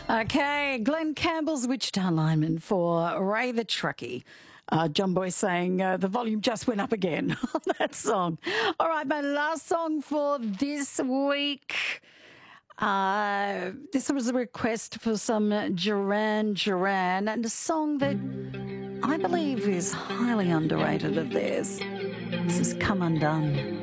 Okay, Glenn Campbell's Wichita Lineman for Ray the Truckie. John Boy saying the volume just went up again on that song. All right, my last song for this week. This was a request for some Duran Duran and a song that I believe is highly underrated of theirs. This is Come Undone.